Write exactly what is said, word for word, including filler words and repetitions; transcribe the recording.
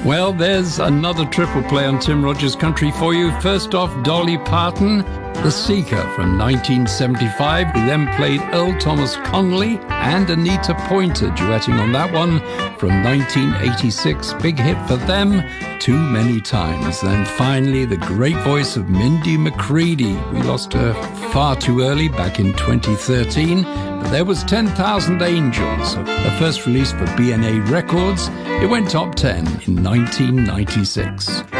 Well, there's another triple play on Tim Rogers Country for you. First off, Dolly Parton, The Seeker from nineteen seventy-five, who then played Earl Thomas Conley and Anita Pointer duetting on that one from nineteen eighty-six. Big hit for them, Too Many Times. Then finally, the great voice of Mindy McCready. We lost her far too early back in twenty thirteen. But there was ten thousand Angels, her first release for B and A Records. It went top ten in nineteen ninety-six.